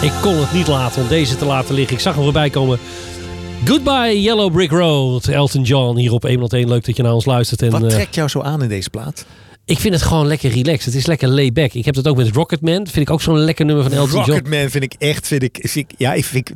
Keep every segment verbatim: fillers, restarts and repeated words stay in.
Ik kon het niet laten om deze te laten liggen. Ik zag hem voorbij komen. Goodbye Yellow Brick Road. Elton John hier op honderdéén. Leuk dat je naar ons luistert. En, Wat trekt jou zo aan in deze plaat? Ik vind het gewoon lekker relaxed. Het is lekker laid-back. Ik heb dat ook met Rocketman. Vind ik ook zo'n lekker nummer van Elton John. Rocketman vind ik echt... Vind ik, vind ik, ja, ik vind...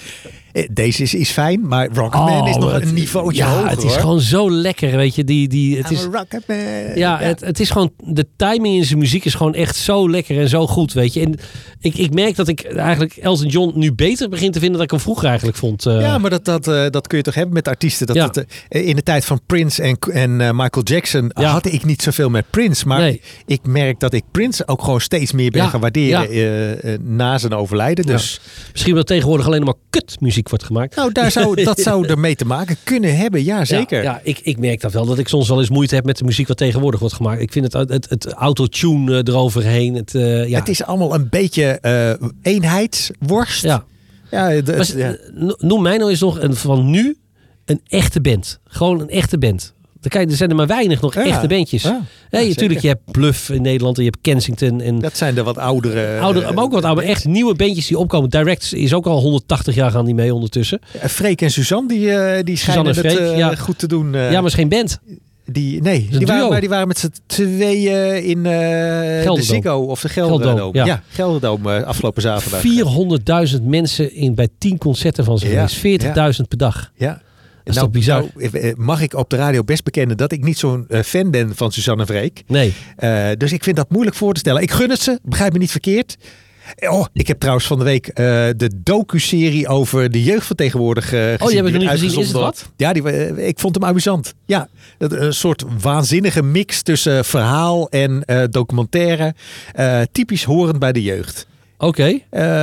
Deze is, is fijn, maar Rocketman oh, is nog het, een niveautje ja, hoger. Het is hoor. gewoon zo lekker, weet je. Die, die, het is, Rocketman. Ja, ja. Het, het is gewoon... De timing in zijn muziek is gewoon echt zo lekker en zo goed, weet je. En ik, ik merk dat ik eigenlijk Elton John nu beter begin te vinden dan ik hem vroeger eigenlijk vond. Uh... Ja, maar dat, dat, uh, dat kun je toch hebben met artiesten. Dat ja. het, uh, in de tijd van Prince en, en uh, Michael Jackson ja. had ik niet zoveel met Prince. Maar nee. ik merk dat ik Prince ook gewoon steeds meer ben ja. gaan waarderen ja. uh, uh, na zijn overlijden. Dus. Ja. Misschien dat tegenwoordig alleen maar kutmuziek wordt gemaakt. Nou, daar zou, dat zou ermee te maken kunnen hebben. Ja, zeker. Ja, ja ik, ik merk dat wel. Dat ik soms wel eens moeite heb met de muziek wat tegenwoordig wordt gemaakt. Ik vind het, het, het autotune eroverheen. Het, uh, ja. het is allemaal een beetje uh, eenheidsworst. Ja. Ja, de, maar, ja. Noem mij nou eens nog een, van nu een echte band. Gewoon een echte band. Er zijn er maar weinig nog ja. echte bandjes. Ja, ja, ja, natuurlijk, je hebt Bluff in Nederland en je hebt Kensington. En dat zijn de wat oudere... oudere maar ook wat oude, echt nieuwe bandjes die opkomen. Direct is ook al honderdtachtig jaar gaan die mee ondertussen. Ja, Freek en Suzanne, die, uh, die schijnen Freek, het uh, ja. goed te doen. Uh, ja, maar is geen band. Die, nee, die waren, maar die waren met z'n tweeën in uh, de Ziggo of de Gelderdoom. Ja, ja Gelderdoom uh, afgelopen zaterdag. vierhonderdduizend mensen in, bij tien concerten van ze ja. geweest. veertigduizend ja. per dag. Ja. Dat is nou, toch bizar? Nou, mag ik op de radio best bekennen dat ik niet zo'n uh, fan ben van Suzanne Freek. Nee. Uh, dus ik vind dat moeilijk voor te stellen. Ik gun het ze, begrijp me niet verkeerd. Oh, ik heb trouwens van de week uh, de docu-serie over de jeugd van tegenwoordig uh, gezien. Oh, je hebt het nog niet gezien? Is het wat? Ja, die, uh, ik vond hem amusant. Ja, dat, een soort waanzinnige mix tussen verhaal en uh, documentaire. Uh, typisch horend bij de jeugd. Oké. Okay.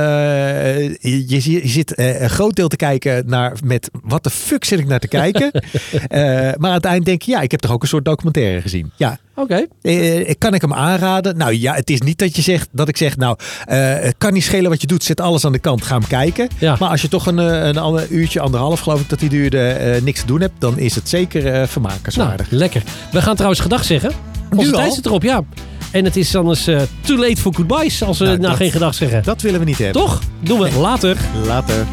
Uh, je, je, je zit uh, een groot deel te kijken naar met wat de fuck zit ik naar te kijken. uh, maar aan het eind denk je, ja, ik heb toch ook een soort documentaire gezien. Ja. Oké. Okay. Uh, kan ik hem aanraden? Nou ja, het is niet dat je zegt dat ik zeg, nou, uh, het kan niet schelen wat je doet, zet alles aan de kant, ga hem kijken. Ja. Maar als je toch een, een, een uurtje, anderhalf geloof ik dat die duurde, uh, niks te doen hebt, dan is het zeker uh, vermakenswaardig. Nou, lekker. We gaan trouwens gedag zeggen. Onze tijd zit erop, ja. En het is anders uh, too late for goodbyes als we nou, nou dat, geen gedag zeggen. Dat willen we niet hebben. Toch? Doen we. Later. Later.